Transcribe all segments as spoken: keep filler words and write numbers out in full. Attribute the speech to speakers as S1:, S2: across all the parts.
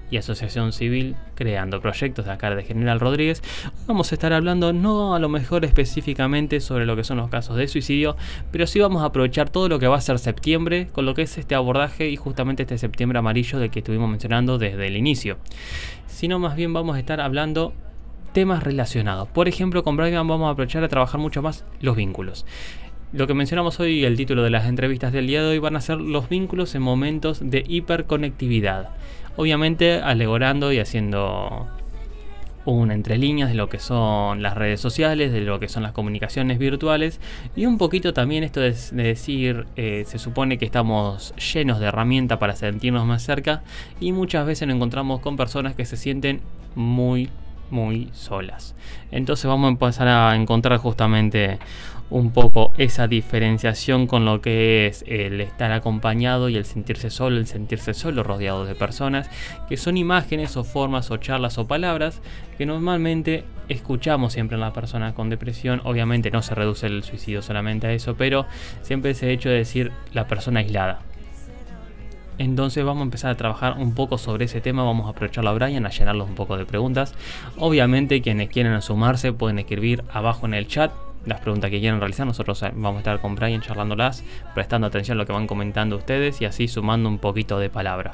S1: y Asociación Civil Creando Proyectos de acá de General Rodríguez. Vamos a estar hablando no a lo mejor específicamente sobre lo que son los casos de suicidio, pero sí vamos a aprovechar todo lo que va a ser septiembre con lo que es este abordaje y justamente este septiembre amarillo del que estuvimos mencionando desde el inicio. Sino más bien vamos a estar hablando temas relacionados. Por ejemplo, con Brian vamos a aprovechar a trabajar mucho más los vínculos. Lo que mencionamos hoy, el título de las entrevistas del día de hoy, van a ser los vínculos en momentos de hiperconectividad. Obviamente alegorando y haciendo un entre líneas de lo que son las redes sociales, de lo que son las comunicaciones virtuales y un poquito también esto de, de decir, eh, se supone que estamos llenos de herramientas para sentirnos más cerca y muchas veces nos encontramos con personas que se sienten muy, muy solas. Entonces vamos a empezar a encontrar justamente un poco esa diferenciación con lo que es el estar acompañado y el sentirse solo, el sentirse solo rodeado de personas, que son imágenes o formas o charlas o palabras que normalmente escuchamos siempre en las personas con depresión. Obviamente no se reduce el suicidio solamente a eso, pero siempre ese hecho de decir la persona aislada. Entonces vamos a empezar a trabajar un poco sobre ese tema. Vamos a aprovecharlo a Brian, a llenarlos un poco de preguntas. Obviamente quienes quieran sumarse pueden escribir abajo en el chat las preguntas que quieran realizar. Nosotros vamos a estar con Brian charlándolas, prestando atención a lo que van comentando ustedes y así sumando un poquito de palabra.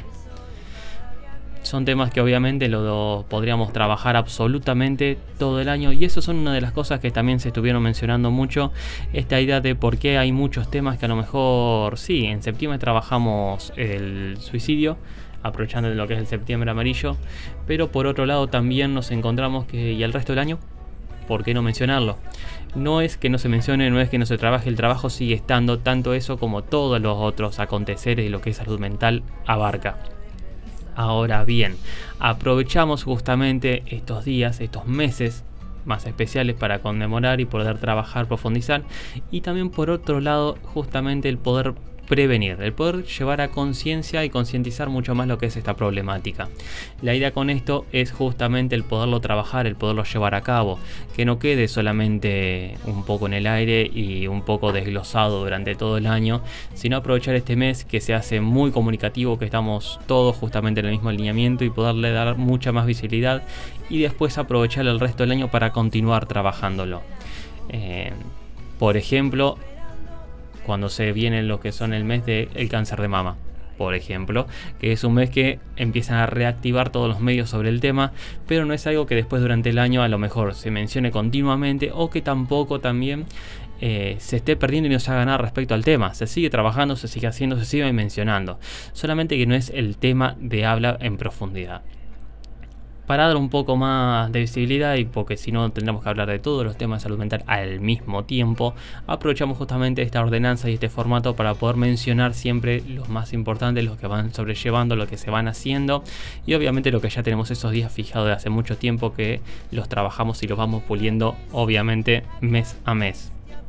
S1: Son temas que obviamente lo, lo podríamos trabajar absolutamente todo el año y eso son una de las cosas que también se estuvieron mencionando mucho, esta idea de por qué hay muchos temas que a lo mejor sí, en septiembre trabajamos el suicidio, aprovechando lo que es el septiembre amarillo, pero por otro lado también nos encontramos que y el resto del año, ¿por qué no mencionarlo? No es que no se mencione, no es que no se trabaje, el trabajo sigue estando, tanto eso como todos los otros aconteceres de lo que es salud mental abarca. Ahora bien, aprovechamos justamente estos días, estos meses más especiales para conmemorar y poder trabajar, profundizar y también por otro lado justamente el poder prevenir, el poder llevar a conciencia y concientizar mucho más lo que es esta problemática. La idea con esto es justamente el poderlo trabajar, el poderlo llevar a cabo, que no quede solamente un poco en el aire y un poco desglosado durante todo el año, sino aprovechar este mes que se hace muy comunicativo, que estamos todos justamente en el mismo alineamiento y poderle dar mucha más visibilidad y después aprovechar el resto del año para continuar trabajándolo. Eh, por ejemplo, cuando se viene lo que son el mes del cáncer de mama, por ejemplo, que es un mes que empiezan a reactivar todos los medios sobre el tema, pero no es algo que después durante el año a lo mejor se mencione continuamente o que tampoco también eh, se esté perdiendo y no se haga nada respecto al tema. Se sigue trabajando, se sigue haciendo, se sigue mencionando, solamente que no es el tema de habla en profundidad. Para dar un poco más de visibilidad y porque si no tendremos que hablar de todos los temas de salud mental al mismo tiempo, aprovechamos justamente esta ordenanza y este formato para poder mencionar siempre los más importantes, los que van sobrellevando, lo que se van haciendo y obviamente lo que ya tenemos esos días fijados de hace mucho tiempo que los trabajamos y los vamos puliendo obviamente mes a mes.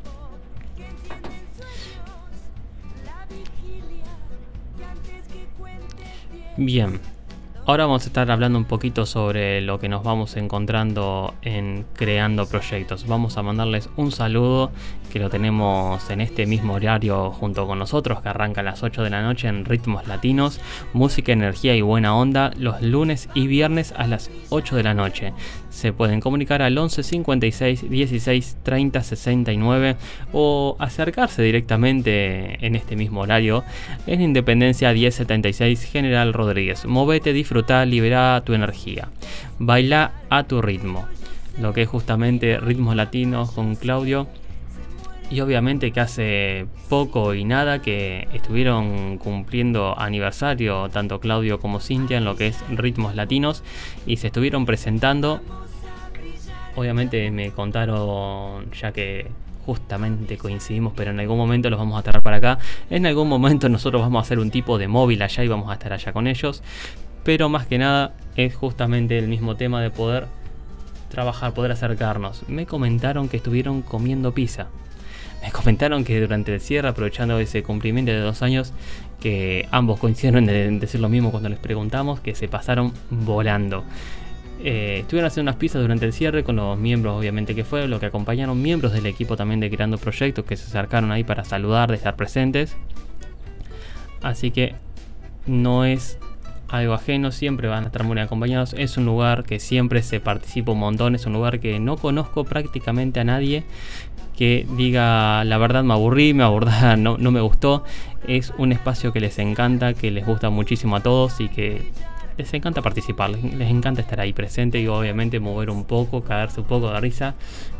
S1: Bien. Ahora vamos a estar hablando un poquito sobre lo que nos vamos encontrando en Creando Proyectos. Vamos a mandarles un saludo que lo tenemos en este mismo horario junto con nosotros, que arranca a las ocho de la noche en Ritmos Latinos, música, energía y buena onda los lunes y viernes a las ocho de la noche. Se pueden comunicar al once cincuenta y seis dieciséis treinta sesenta y nueve o acercarse directamente en este mismo horario en Independencia diez setenta y seis General Rodríguez. Movete, disfruta, libera tu energía. Baila a tu ritmo. Lo que es justamente Ritmos Latinos con Claudio. Y obviamente que hace poco y nada que estuvieron cumpliendo aniversario tanto Claudio como Cintia en lo que es Ritmos Latinos y se estuvieron presentando. Obviamente me contaron, ya que justamente coincidimos, pero en algún momento los vamos a traer para acá. En algún momento nosotros vamos a hacer un tipo de móvil allá y vamos a estar allá con ellos. Pero más que nada es justamente el mismo tema de poder trabajar, poder acercarnos. Me comentaron que estuvieron comiendo pizza. Me comentaron que durante el cierre, aprovechando ese cumplimiento de dos años, que ambos coincidieron en decir lo mismo cuando les preguntamos, que se pasaron volando. Eh, estuvieron haciendo unas pizzas durante el cierre con los miembros, obviamente que fue, lo que acompañaron miembros del equipo también de Creando Proyectos que se acercaron ahí para saludar, de estar presentes. Así que no es algo ajeno, siempre van a estar muy acompañados. Es un lugar que siempre se participa un montón, es un lugar que no conozco prácticamente a nadie que diga la verdad me aburrí, me aburrí, no, no me gustó. Es un espacio que les encanta, que les gusta muchísimo a todos y que les encanta participar, les, les encanta estar ahí presente y obviamente mover un poco, caerse un poco de risa,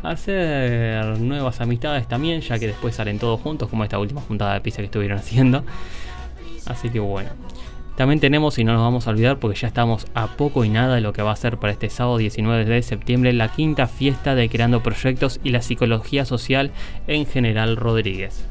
S1: hacer nuevas amistades también, ya que después salen todos juntos, como esta última juntada de pizza que estuvieron haciendo. Así que bueno, también tenemos, y no nos vamos a olvidar porque ya estamos a poco y nada de lo que va a ser para este sábado diecinueve de septiembre, la quinta fiesta de Creando Proyectos y la Psicología Social en General Rodríguez.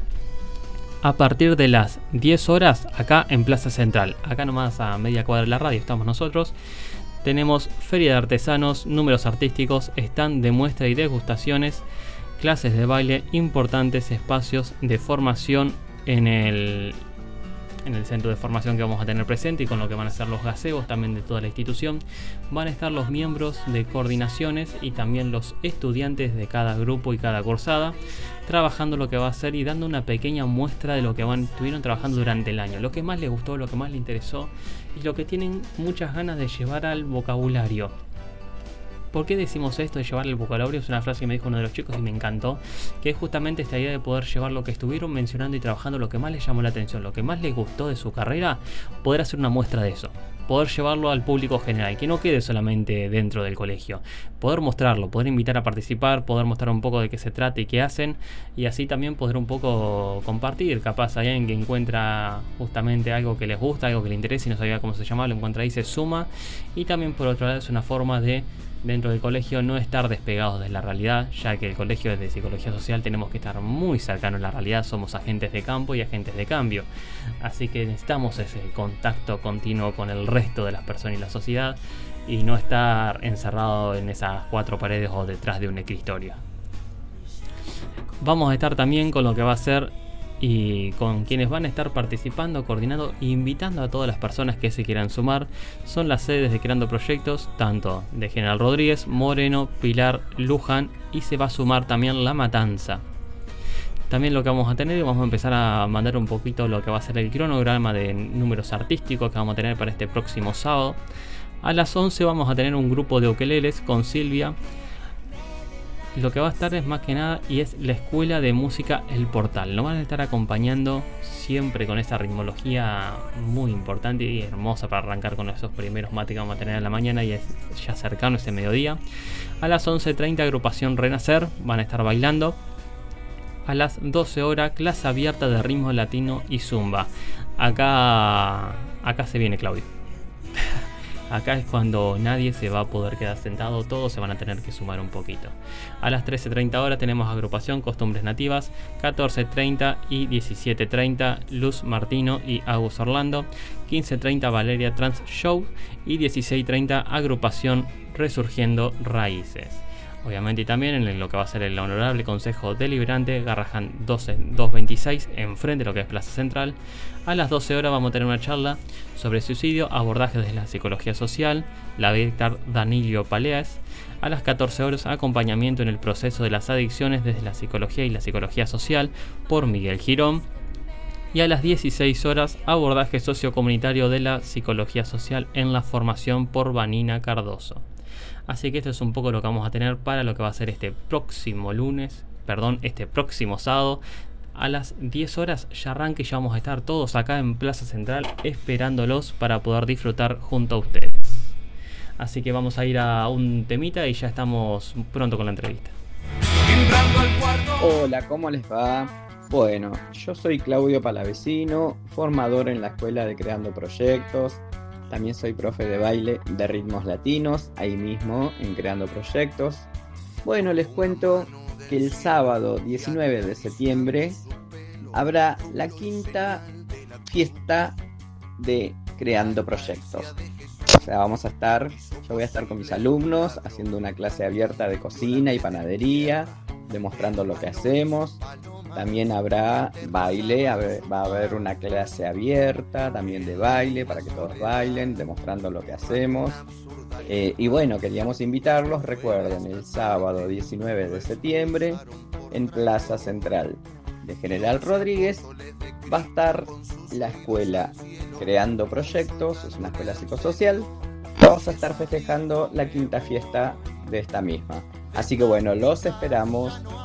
S1: A partir de las diez horas, acá en Plaza Central, acá nomás a media cuadra de la radio estamos nosotros, tenemos feria de artesanos, números artísticos, stand de muestra y degustaciones, clases de baile, importantes espacios de formación en el, en el centro de formación que vamos a tener presente y con lo que van a ser los gazebos también de toda la institución. Van a estar los miembros de coordinaciones y también los estudiantes de cada grupo y cada cursada, trabajando lo que va a ser y dando una pequeña muestra de lo que van, estuvieron trabajando durante el año, lo que más les gustó, lo que más les interesó y lo que tienen muchas ganas de llevar al vocabulario. ¿Por qué decimos esto de llevar el vocabulario? Es una frase que me dijo uno de los chicos y me encantó, que es justamente esta idea de poder llevar lo que estuvieron mencionando y trabajando, lo que más les llamó la atención, lo que más les gustó de su carrera, poder hacer una muestra de eso, poder llevarlo al público general, que no quede solamente dentro del colegio, poder mostrarlo, poder invitar a participar, poder mostrar un poco de qué se trata y qué hacen, y así también poder un poco compartir. Capaz hay alguien que encuentra justamente algo que les gusta, algo que le interesa y no sabía cómo se llama, lo encuentra ahí, se suma, y también por otro lado es una forma de dentro del colegio no estar despegados de la realidad, ya que el colegio es de psicología social, tenemos que estar muy cercanos a la realidad, somos agentes de campo y agentes de cambio, así que necesitamos ese contacto continuo con el resto de las personas y la sociedad y no estar encerrado en esas cuatro paredes o detrás de un escritorio. Vamos a estar también con lo que va a ser y con quienes van a estar participando, coordinando e invitando a todas las personas que se quieran sumar. Son las sedes de Creando Proyectos, tanto de General Rodríguez, Moreno, Pilar, Luján, y se va a sumar también La Matanza. También lo que vamos a tener, vamos a empezar a mandar un poquito lo que va a ser el cronograma de números artísticos que vamos a tener para este próximo sábado. A las once vamos a tener un grupo de ukeleles con Silvia. Lo que va a estar es más que nada y es la Escuela de Música El Portal. Nos van a estar acompañando siempre con esa ritmología muy importante y hermosa para arrancar con esos primeros mates que vamos a tener en la mañana y es ya cercano ese mediodía. A las once treinta agrupación Renacer, van a estar bailando. A las doce horas clase abierta de ritmo latino y zumba. Acá, acá se viene Claudio. Acá es cuando nadie se va a poder quedar sentado, todos se van a tener que sumar un poquito. A las trece treinta horas tenemos agrupación Costumbres Nativas, catorce treinta y diecisiete treinta Luz Martino y Agus Orlando, quince treinta Valeria Trans Show y dieciséis treinta agrupación Resurgiendo Raíces. Obviamente y también en lo que va a ser el honorable Consejo Deliberante Garrahan doscientos veintiséis, enfrente de lo que es Plaza Central. A las doce horas vamos a tener una charla sobre suicidio, abordajes desde la psicología social, la va a dictar Danilo Paleas. A las catorce horas acompañamiento en el proceso de las adicciones desde la psicología y la psicología social por Miguel Girón. Y a las dieciséis horas abordaje sociocomunitario de la psicología social en la formación por Vanina Cardoso. Así que esto es un poco lo que vamos a tener para lo que va a ser este próximo lunes, perdón, este próximo sábado. A las diez horas ya arranque y ya vamos a estar todos acá en Plaza Central esperándolos para poder disfrutar junto a ustedes. Así que vamos a ir a un temita y ya estamos pronto con la entrevista.
S2: Hola, ¿cómo les va? Bueno, yo soy Claudio Palavecino, formador en la Escuela de Creando Proyectos. También soy profe de baile de ritmos latinos, ahí mismo en Creando Proyectos. Bueno, les cuento que el sábado diecinueve de septiembre habrá la quinta fiesta de Creando Proyectos. O sea, vamos a estar, yo voy a estar con mis alumnos haciendo una clase abierta de cocina y panadería, demostrando lo que hacemos. También habrá baile, va a haber una clase abierta también de baile para que todos bailen, demostrando lo que hacemos. Eh, y bueno, queríamos invitarlos, recuerden, el sábado diecinueve de septiembre en Plaza Central de General Rodríguez va a estar la Escuela Creando Proyectos, es una escuela psicosocial. Vamos a estar festejando la quinta fiesta de esta misma. Así que bueno, los esperamos